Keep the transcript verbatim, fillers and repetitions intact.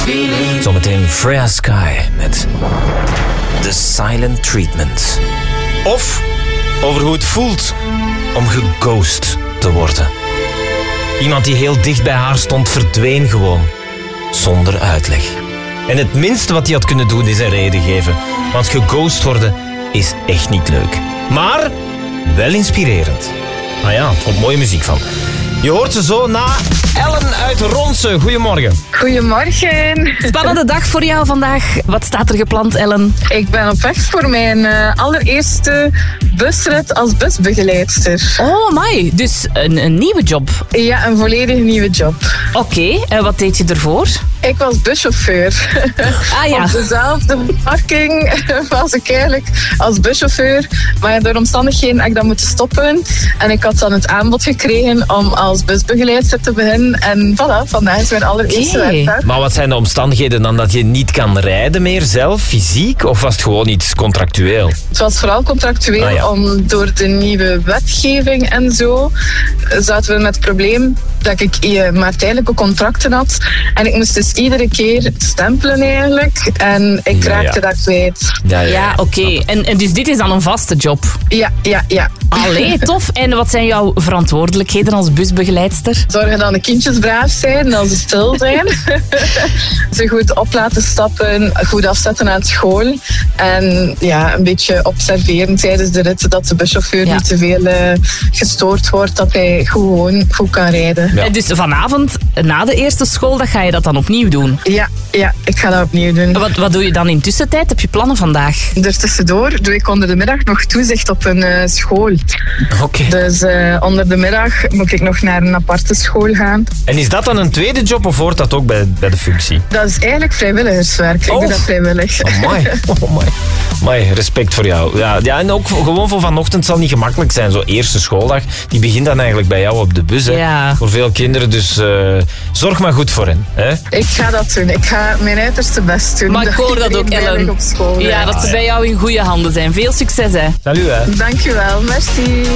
Zometeen Freya Sky met The Silent Treatment. Of over hoe het voelt om geghost te worden. Iemand die heel dicht bij haar stond verdween gewoon. Zonder uitleg. En het minste wat hij had kunnen doen is een reden geven. Want geghost worden is echt niet leuk. Maar wel inspirerend. Ah ja, er komt mooie muziek van. Je hoort ze zo na Ellen uit Ronse. Goedemorgen. Goedemorgen. Spannende dag voor jou vandaag. Wat staat er gepland, Ellen? Ik ben op weg voor mijn uh, allereerste busrit als busbegeleidster. Oh, my. Dus een, een nieuwe job. Ja, een volledig nieuwe job. Oké, okay. En wat deed je ervoor? Ik was buschauffeur. Ah ja. Op dezelfde parking was ik eigenlijk als buschauffeur. Maar door omstandigheden heb ik dan moeten stoppen. En ik had dan het aanbod gekregen om als busbegeleidster te beginnen. En voilà, vandaag is mijn allereerste Okay. werkdag. Maar wat zijn de omstandigheden dan dat je niet kan rijden meer zelf, fysiek? Of was het gewoon iets contractueel? Het was vooral contractueel, Ah, ja. om door de nieuwe wetgeving en zo zaten we met het probleem dat ik eh, maar tijdelijke contracten had. En ik moest dus iedere keer stempelen eigenlijk. En ik Ja, raakte ja. dat kwijt. Ja, ja, Ja, oké. Okay. En, en dus dit is dan een vaste job? Ja, ja, ja. Allee, tof. En wat zijn jouw verantwoordelijkheden als busbegeleidster? Zorgen dat de kindjes braaf zijn, dat ze stil zijn. Ze goed op laten stappen, goed afzetten aan school. En ja, een beetje observeren tijdens de rit, dat de buschauffeur Ja. niet te veel uh, gestoord wordt, dat hij gewoon goed kan rijden. Ja. En dus vanavond, na de eerste schooldag, ga je dat dan opnieuw doen? Ja, ja, ik ga dat opnieuw doen. Wat, wat doe je dan in tussentijd? Heb je plannen vandaag? Daartussendoor doe ik onder de middag nog toezicht op een uh, school. Oké. Okay. Dus uh, onder de middag moet ik nog naar een aparte school gaan. En is dat dan een tweede job of hoort dat ook bij, bij de functie? Dat is eigenlijk vrijwilligerswerk. Ik Oh. doe dat vrijwillig. Amai, oh, amai. Amai, respect voor jou. Ja, ja, en ook voor- gewoon voor vanochtend zal niet gemakkelijk zijn. Zo eerste schooldag, die begint dan eigenlijk bij jou op de bus. Hè? Ja. Voor veel kinderen, dus uh, zorg maar goed voor hen. Hè? Ik ga dat doen. Ik ga mijn uiterste best doen. Maar ik hoor dat ook, iedereen Ellen. veilig op school Ja, blijft. dat ze bij jou in goede handen zijn. Veel succes, hè. Salut, hè. Dankjewel, merci.